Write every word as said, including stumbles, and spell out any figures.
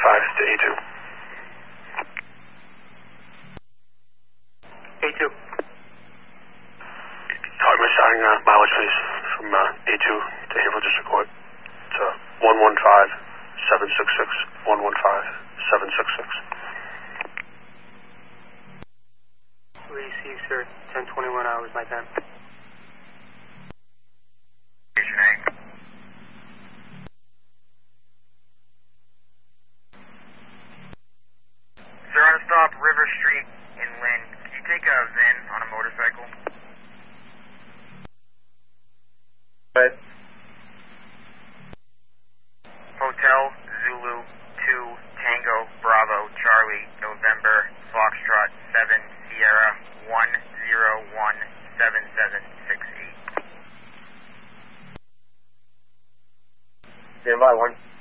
five to A two. A two. Talk my starting uh, mileage, please, from uh, A two to Haverhill District Court to one one five seven six six, one one five seven six six. Receive, sir. ten twenty-one hours, my time. Station A. Sir, on a stop, River Street in Lynn. Can you take a Zen on a motorcycle? Right. Hotel Zulu two Tango Bravo Charlie November Foxtrot seven Sierra one zero one seven seven six eight. Stand by, one.